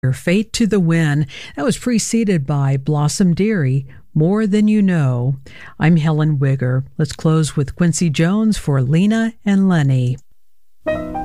Fate to the Win. That was preceded by Blossom Dearie, More Than You Know. I'm Helen Wigger. Let's close with Quincy Jones for Lena and Lenny.